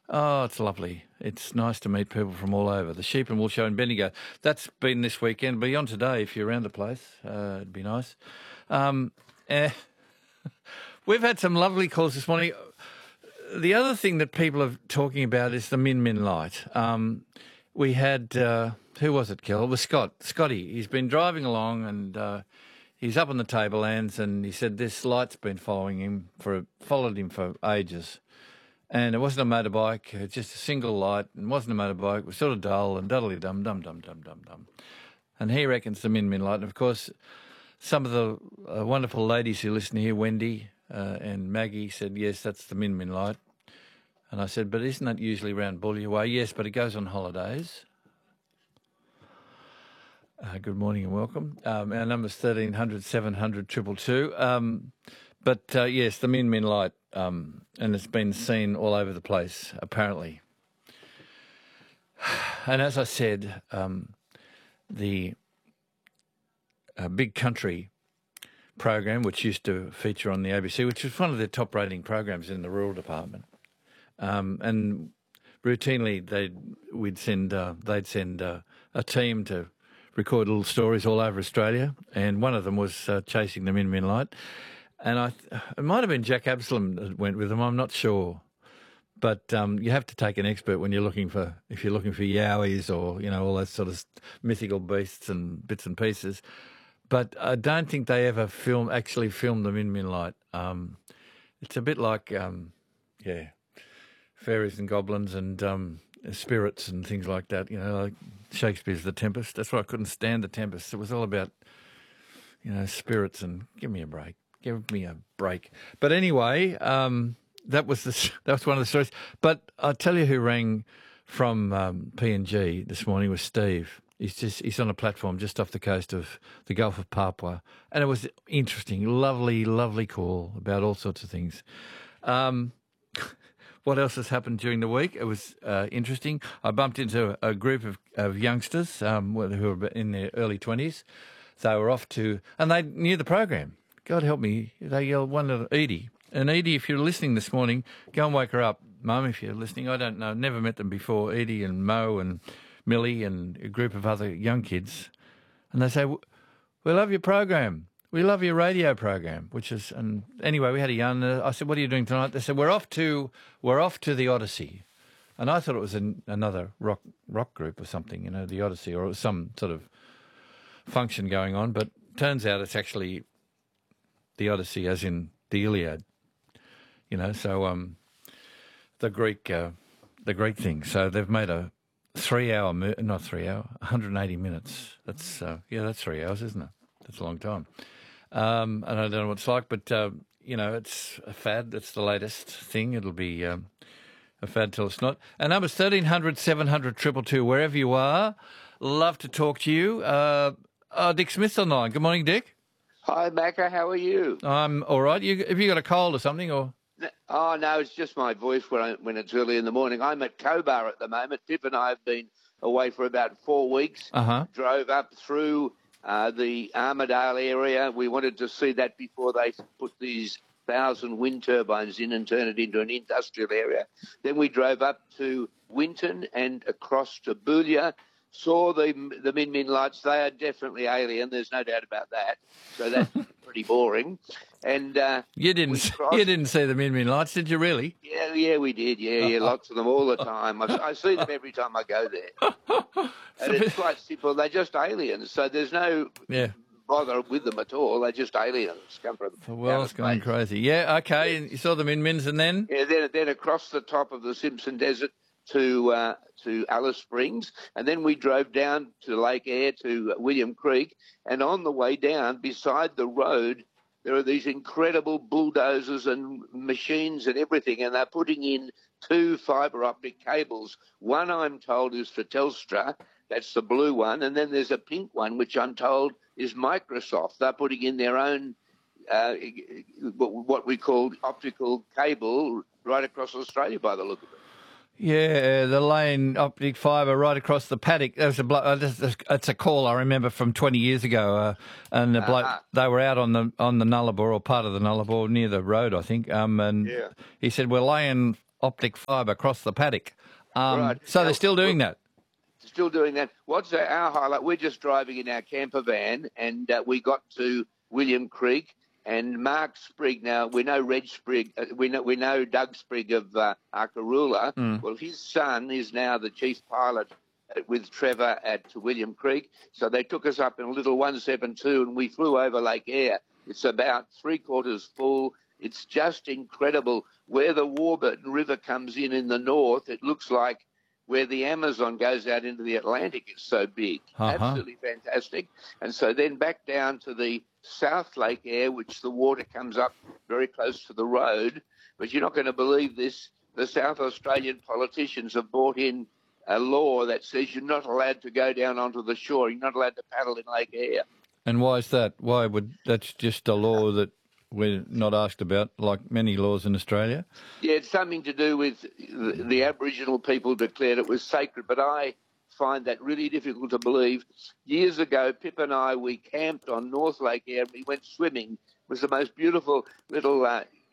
Oh, it's lovely. It's nice to meet people from all over. The Sheep and Wool Show in Bendigo. That's been this weekend. Beyond today, if you're around the place, it'd be nice. We've had some lovely calls this morning. The other thing that people are talking about is the Min Min light. We had, who was it, Kel? It was Scotty. He's been driving along and he's up on the tablelands and he said this light's been followed him for ages. And it wasn't a motorbike, it's just a single light. It wasn't a motorbike, it was sort of dull and duddly-dum, dum-dum-dum-dum-dum. And he reckons the Min Min light. And, of course, some of the wonderful ladies who listen here, Wendy and Maggie, said, yes, that's the Min Min light. And I said, but isn't that usually around Bully Way? Yes, but it goes on holidays. Good morning and welcome. Our number's 1300 700 222. But, yes, the Min Min light, and it's been seen all over the place, apparently. And as I said, the Big Country program, which used to feature on the ABC, which was one of their top-rating programs in the rural department, and routinely they'd send a team to record little stories all over Australia, and one of them was chasing the Min Min light. And it might have been Jack Absalom that went with them. I'm not sure, but you have to take an expert when if you're looking for yowies or all those sort of mythical beasts and bits and pieces. But I don't think they ever actually filmed the Min Min light. It's a bit like fairies and goblins and spirits and things like that. Like Shakespeare's The Tempest. That's why I couldn't stand The Tempest. It was all about spirits and give me a break. Give me a break. But anyway, that was one of the stories. But I'll tell you who rang from PNG this morning was Steve. He's on a platform just off the coast of the Gulf of Papua. And it was interesting, lovely, lovely call about all sorts of things. What else has happened during the week? It was interesting. I bumped into a group of youngsters who were in their early 20s. They were off to, and they knew the program. God help me, they yelled one of Edie. And Edie, if you're listening this morning, go and wake her up. Mum, if you're listening, I don't know, never met them before, Edie and Mo and Millie and a group of other young kids. And they say, we love your program. We love your radio program, and anyway, we had a yarn. I said, what are you doing tonight? They said, we're off to the Odyssey. And I thought it was another rock group or something, the Odyssey, or it was some sort of function going on. But turns out it's actually the Odyssey, as in the Iliad, so the Greek thing. So they've made a 180 minutes. That's 3 hours, isn't it? That's a long time. And I don't know what it's like, but it's a fad. It's the latest thing. It'll be a fad till it's not. And number's 1300 700 222. Wherever you are, love to talk to you. Dick Smith's on the line. Good morning, Dick. Hi, Macca. How are you? I'm all right. Have you got a cold or something? Or? Oh, no, it's just my voice when it's early in the morning. I'm at Cobar at the moment. Pip and I have been away for about 4 weeks. Drove up through the Armidale area. We wanted to see that before they put these 1,000 wind turbines in and turn it into an industrial area. Then we drove up to Winton and across to Boulia. Saw the Min Min lights. They are definitely alien. There's no doubt about that. So that's pretty boring. And you didn't see the Min Min lights, did you really? Yeah, we did. Yeah, lots of them all the time. I see them every time I go there. And it's quite simple. They're just aliens. So there's no bother with them at all. They're just aliens. Come from the world's going crazy. Yeah, okay. And you saw the Min Mins, and then? Yeah, then across the top of the Simpson Desert to Alice Springs, and then we drove down to Lake Eyre to William Creek, and on the way down, beside the road, there are these incredible bulldozers and machines and everything, and they're putting in 2 fibre optic cables. One, I'm told, is for Telstra, that's the blue one, and then there's a pink one, which I'm told is Microsoft. They're putting in their own what we call optical cable right across Australia by the look of it. Yeah, the lane optic fibre right across the paddock. That's a call I remember from 20 years ago, and the bloke, they were out on the Nullarbor, or part of the Nullarbor near the road, I think. And he said, we're laying optic fibre across the paddock. Right. So they're still doing that. Still doing that. What's our highlight? We're just driving in our camper van, and we got to William Creek, and Mark Sprigg. Now we know Reg Sprigg. We know Doug Sprigg of Arkaroola. Well, his son is now the chief pilot with Trevor at William Creek. So they took us up in a little 172, and we flew over Lake Eyre. It's about 3/4 full. It's just incredible. Where the Warburton River comes in the north, it looks like where the Amazon goes out into the Atlantic. It's so big. Absolutely fantastic. And so then back down to the South Lake Eyre, which the water comes up very close to the road. But you're not going to believe this. The South Australian politicians have brought in a law that says you're not allowed to go down onto the shore. You're not allowed to paddle in Lake Eyre. And why is that? That's just a law that we're not asked about, like many laws in Australia? Yeah, it's something to do with the Aboriginal people declared it was sacred, but I find that really difficult to believe. Years ago, Pip and I, we camped on North Lake Eyre. We went swimming. It was the most beautiful little,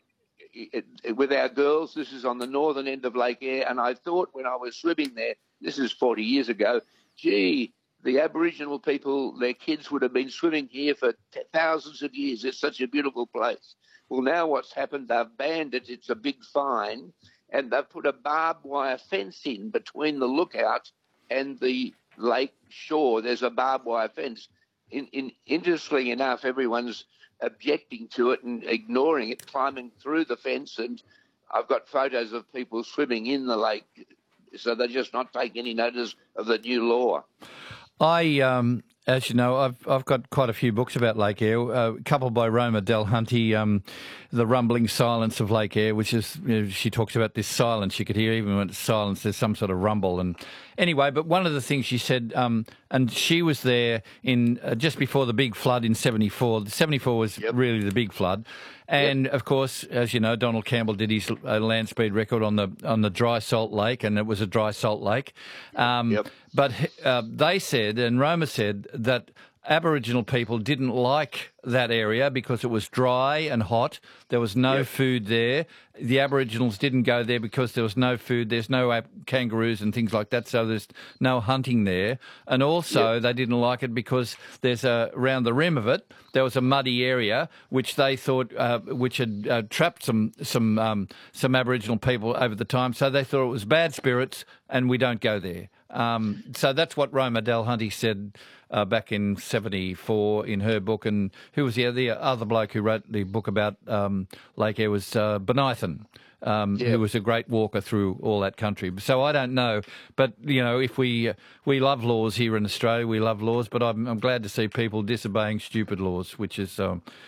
with our girls. This is on the northern end of Lake Eyre, and I thought when I was swimming there, this is 40 years ago, gee, the Aboriginal people, their kids would have been swimming here for thousands of years. It's such a beautiful place. Well, now what's happened, they've banned it. It's a big fine. And they've put a barbed wire fence in between the lookout and the lake shore. There's a barbed wire fence. Interestingly enough, everyone's objecting to it and ignoring it, climbing through the fence. And I've got photos of people swimming in the lake. So they're just not taking any notice of the new law. As you know, I've got quite a few books about Lake Eyre. A couple by Roma Delhunty, The Rumbling Silence of Lake Eyre, which is, she talks about this silence. You could hear even when it's silence, there's some sort of rumble. And anyway, but one of the things she said, and she was there in just before the big flood in 74. 74 was really the big flood. And of course, as you know, Donald Campbell did his land speed record on the dry salt lake, and it was a dry salt lake. But they said, and Roma said, that Aboriginal people didn't like that area because it was dry and hot. There was no food there. The Aboriginals didn't go there because there was no food. There's no kangaroos and things like that, so there's no hunting there. And also they didn't like it because there's around the rim of it, there was a muddy area which they thought which had trapped some Aboriginal people over the time. So they thought it was bad spirits and we don't go there. So that's what Roma Delhunty said back in 74 in her book. And who was the other bloke who wrote the book about Lake Eyre was Benithan, who was a great walker through all that country. So I don't know. But, if we love laws here in Australia, we love laws, but I'm glad to see people disobeying stupid laws, which is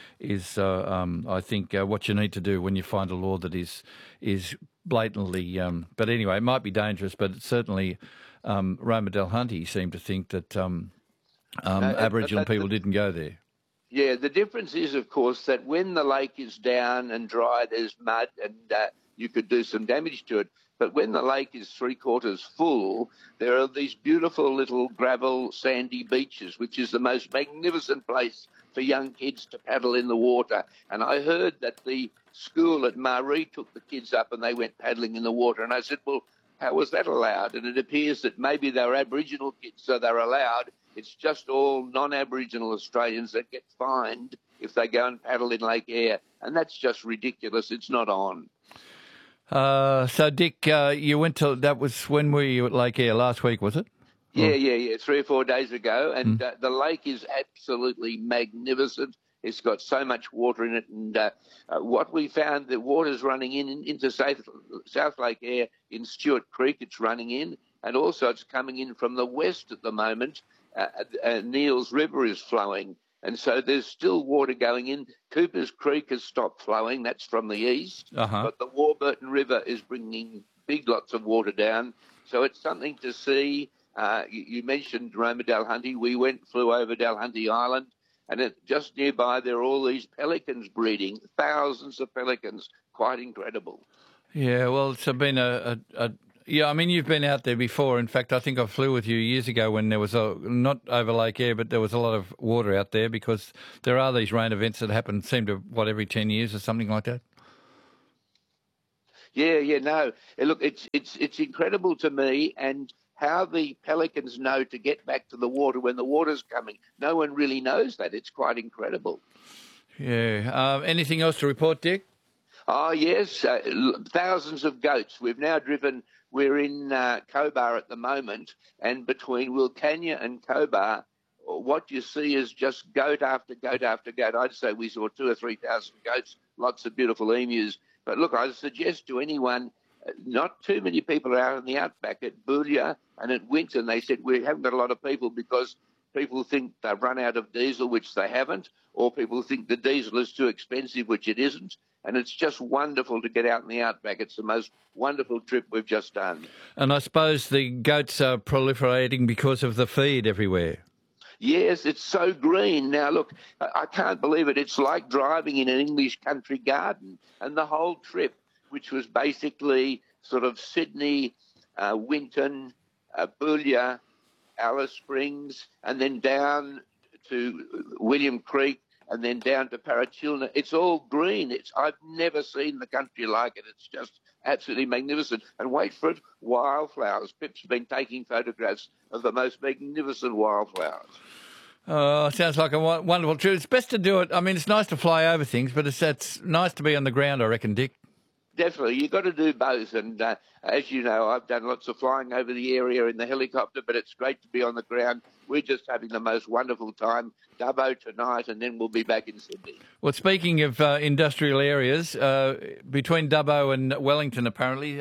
I think, what you need to do when you find a law that is blatantly... but anyway, it might be dangerous, but it's certainly... Roma Delhunty seemed to think that Aboriginal people didn't go there. Yeah, the difference is, of course, that when the lake is down and dry, there's mud and you could do some damage to it. But when the lake is 3/4 full, there are these beautiful little gravel, sandy beaches, which is the most magnificent place for young kids to paddle in the water. And I heard that the school at Maree took the kids up and they went paddling in the water. And I said, well, how was that allowed? And it appears that maybe they're Aboriginal kids, so they're allowed. It's just all non-Aboriginal Australians that get fined if they go and paddle in Lake Eyre. And that's just ridiculous. It's not on. So, Dick, you went to... That was when were you at Lake Eyre? Last week, was it? Yeah. 3 or 4 days ago. And the lake is absolutely magnificent. It's got so much water in it. And what we found, the water's running into South Lake Eyre in Stewart Creek. It's running in. And also it's coming in from the west at the moment. Neils River is flowing. And so there's still water going in. Cooper's Creek has stopped flowing. That's from the east. But the Warburton River is bringing big lots of water down. So it's something to see. You mentioned Roma Delhunty. We flew over Delhunty Island. And just nearby, there are all these pelicans breeding, thousands of pelicans, quite incredible. Yeah, well, it's been you've been out there before. In fact, I think I flew with you years ago when there was not over Lake Eyre, but there was a lot of water out there because there are these rain events that happen, every 10 years or something like that. No. Look, it's incredible to me, and how the pelicans know to get back to the water when the water's coming. No one really knows that. It's quite incredible. Yeah. Anything else to report, Dick? Oh, yes. Thousands of goats. We're in Cobar at the moment, and between Wilcannia and Cobar, what you see is just goat after goat after goat. I'd say we saw 2,000 or 3,000 goats, lots of beautiful emus. But look, I suggest to anyone, not too many people are out in the outback at Boulia and at Winton. They said we haven't got a lot of people because people think they've run out of diesel, which they haven't, or people think the diesel is too expensive, which it isn't. And it's just wonderful to get out in the outback. It's the most wonderful trip we've just done. And I suppose the goats are proliferating because of the feed everywhere. Yes, it's so green. Now, look, I can't believe it. It's like driving in an English country garden. And the whole trip, which was basically sort of Sydney, Winton, Boulia, Alice Springs, and then down to William Creek, and then down to Parachilna. It's all green. I've never seen the country like it. It's just absolutely magnificent. And wait for it, wildflowers. Pip's been taking photographs of the most magnificent wildflowers. Oh, sounds like a wonderful trip. It's best to do it. I mean, it's nice to fly over things, but it's nice to be on the ground, I reckon, Dick. Definitely. You've got to do both. And as you know, I've done lots of flying over the area in the helicopter, but it's great to be on the ground. We're just having the most wonderful time. Dubbo tonight, and then we'll be back in Sydney. Well, speaking of industrial areas, between Dubbo and Wellington, apparently,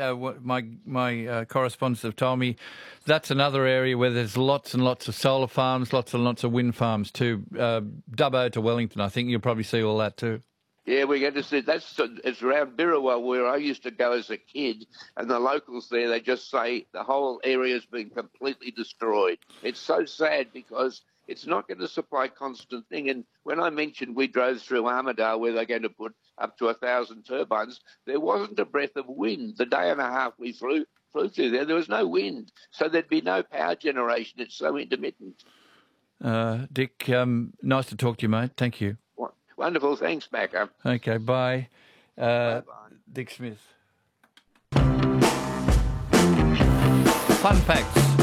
my correspondents have told me that's another area where there's lots and lots of solar farms, lots and lots of wind farms too. Dubbo to Wellington, I think you'll probably see all that too. Yeah, we're going to see. It's around Birrawal where I used to go as a kid, and the locals there, they just say the whole area's been completely destroyed. It's so sad because it's not going to supply constant thing. And when I mentioned we drove through Armidale where they're going to put up to 1,000 turbines, there wasn't a breath of wind. The day and a half we flew through there was no wind. So there'd be no power generation. It's so intermittent. Dick, nice to talk to you, mate. Thank you. Wonderful. Thanks, Macca. Okay, bye. Bye-bye. Dick Smith. Fun facts.